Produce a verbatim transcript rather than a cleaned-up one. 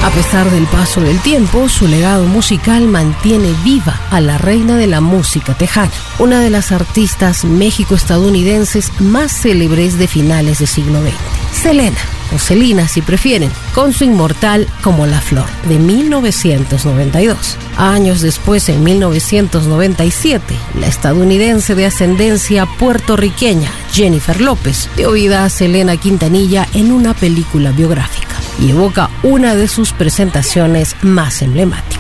A pesar del paso del tiempo, su legado musical mantiene viva a la reina de la música tejana, una de las artistas méxico-estadounidenses más célebres de finales del siglo veinte. Selena, o Selena si prefieren, con su inmortal Como la Flor, de mil novecientos noventa y dos. Años después, en mil novecientos noventa y siete, la estadounidense de ascendencia puertorriqueña Jennifer López dio vida a Selena Quintanilla en una película biográfica y evoca una de sus presentaciones más emblemáticas.